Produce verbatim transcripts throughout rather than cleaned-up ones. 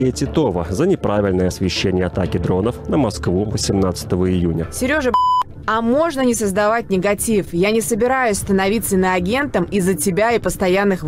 Титова за неправильное освещение атаки дронов на Москву восемнадцатого июня. Сережа, а можно не создавать негатив? Я не собираюсь становиться иноагентом из-за тебя и постоянных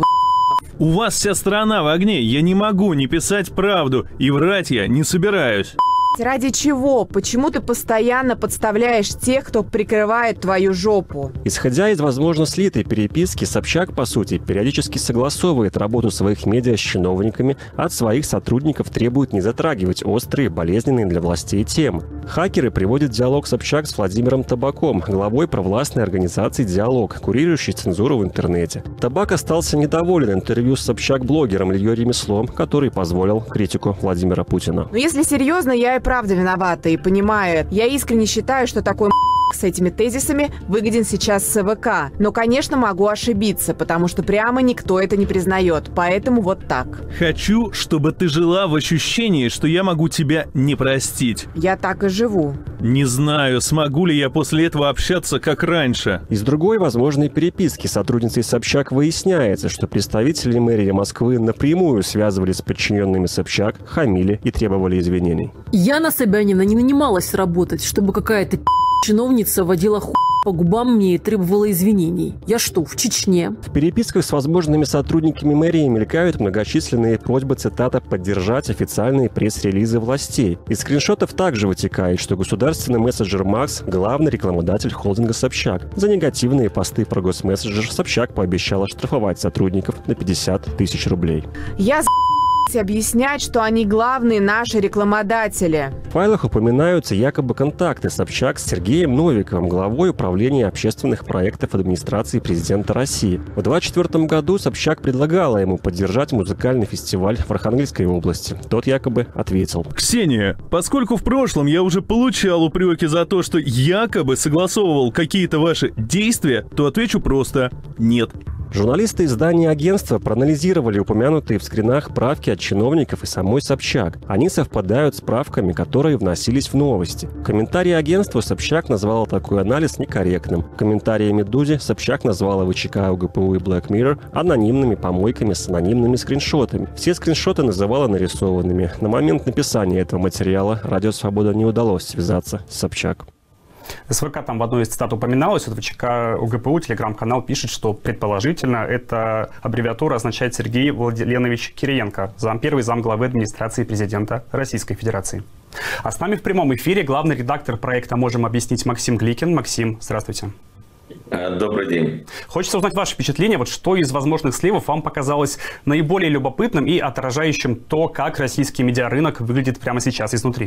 У вас вся страна в огне. Я не могу не писать правду. И врать я не собираюсь. Ради чего? Почему ты постоянно подставляешь тех, кто прикрывает твою жопу? Исходя из, возможно, слитой переписки, Собчак, по сути, периодически согласовывает работу своих медиа с чиновниками, от своих сотрудников требует не затрагивать острые, болезненные для властей темы. Хакеры приводят диалог Собчак с Владимиром Табаком, главой провластной организации «Диалог», курирующей цензуру в интернете. Табак остался недоволен интервью с Собчак-блогером Ильей Ремеслом, который позволил критику Владимира Путина. Но если серьезно, я и правда виновата и понимаю. Я искренне считаю, что такой с этими тезисами выгоден сейчас СВК. Но, конечно, могу ошибиться, потому что прямо никто это не признает. Поэтому вот так. Хочу, чтобы ты жила в ощущении, что я могу тебя не простить. Я так и живу. Не знаю, смогу ли я после этого общаться как раньше. Из другой возможной переписки сотрудницей Собчак выясняется, что представители мэрии Москвы напрямую связывались с подчиненными Собчак, хамили и требовали извинений. Я на Собянина не нанималась работать, чтобы какая-то чиновница водила хуй по губам мне и требовала извинений. Я что, в Чечне? В переписках с возможными сотрудниками мэрии мелькают многочисленные просьбы, цитата, поддержать официальные пресс-релизы властей. Из скриншотов также вытекает, что государственный мессенджер Макс – главный рекламодатель холдинга Собчак. За негативные посты про госмессенджер Собчак пообещала штрафовать сотрудников на пятьдесят тысяч рублей. Я за... объяснять, что они главные наши рекламодатели. В файлах упоминаются якобы контакты Собчак с Сергеем Новиковым, главой управления общественных проектов администрации президента России. В двадцать четвёртом году Собчак предлагала ему поддержать музыкальный фестиваль в Архангельской области. Тот якобы ответил: Ксения, поскольку в прошлом я уже получал упреки за то, что якобы согласовывал какие-то ваши действия, то отвечу просто нет. Журналисты издания агентства проанализировали упомянутые в скринах правки от чиновников и самой Собчак. Они совпадают с правками, которые вносились в новости. В комментарии агентства Собчак назвала такой анализ некорректным. В комментарии Медузе Собчак назвала ВЧК, УГПУ и Black Mirror анонимными помойками с анонимными скриншотами. Все скриншоты называла нарисованными. На момент написания этого материала Радио Свобода не удалось связаться с Собчак. СВК там в одной из цитат упоминалось, вот ВЧК УГПУ, телеграм-канал пишет, что предположительно эта аббревиатура означает Сергей Владимирович Кириенко, зампервый замглавы администрации президента Российской Федерации. А с нами в прямом эфире главный редактор проекта «Можем объяснить» Максим Гликин. Максим, здравствуйте. Добрый день. Хочется узнать ваше впечатление, вот что из возможных сливов вам показалось наиболее любопытным и отражающим то, как российский медиарынок выглядит прямо сейчас изнутри.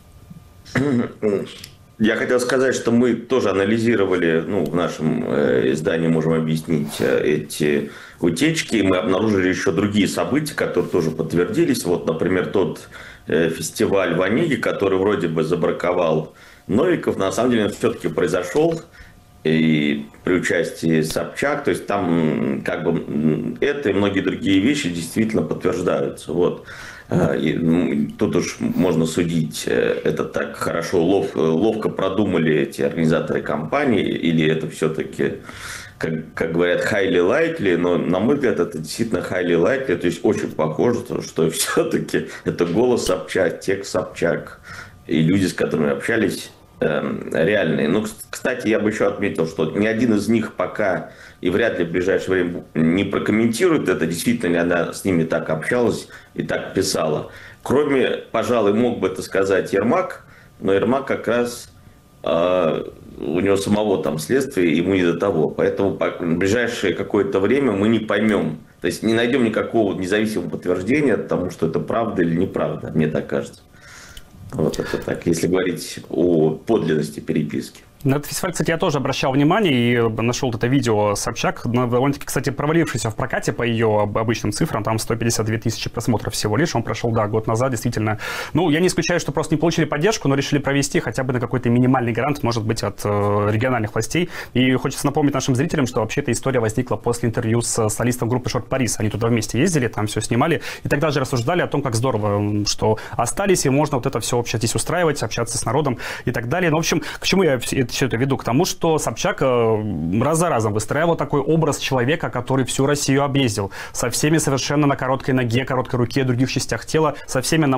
Я хотел сказать, что мы тоже анализировали, ну, в нашем э, издании «Можем объяснить» э, эти утечки. Мы обнаружили еще другие события, которые тоже подтвердились. Вот, например, тот э, фестиваль в Онеге, который вроде бы забраковал Новиков, на самом деле он все-таки произошел и при участии Собчак. То есть там как бы это и многие другие вещи действительно подтверждаются. Вот. И тут уж можно судить, это так хорошо, лов, ловко продумали эти организаторы кампании, или это все-таки, как, как говорят, highly likely, но на мой взгляд это действительно highly likely, то есть очень похоже, что все-таки это голос Собчак, текст Собчак, и люди, с которыми общались, реальные. Ну, кстати, я бы еще отметил, что ни один из них пока и вряд ли в ближайшее время не прокомментирует это, действительно ли она с ними так общалась и так писала. Кроме, пожалуй, мог бы это сказать Ермак, но Ермак как раз э, у него самого там следствие, ему не до того. Поэтому в ближайшее какое-то время мы не поймем, то есть не найдем никакого независимого подтверждения тому, что это правда или неправда, мне так кажется. Вот это так, если говорить о подлинности переписки. На этот фестиваль, кстати, я тоже обращал внимание и нашел это видео Собчак, довольно-таки, кстати, провалившийся в прокате по ее обычным цифрам, там сто пятьдесят две тысячи просмотров всего лишь, он прошел, да, год назад, действительно. Ну, я не исключаю, что просто не получили поддержку, но решили провести хотя бы на какой-то минимальный грант, может быть, от э, региональных властей. И хочется напомнить нашим зрителям, что вообще эта история возникла после интервью с солистом группы Шорт Парис. Они туда вместе ездили, там все снимали, и тогда же рассуждали о том, как здорово, что остались, и можно вот это все вообще здесь устраивать, общаться с народом и так далее. Ну, в общем, к чему я все это веду? К тому, что Собчак раз за разом выстраивал такой образ человека, который всю Россию объездил, со всеми совершенно на короткой ноге, короткой руке, других частях тела, со всеми на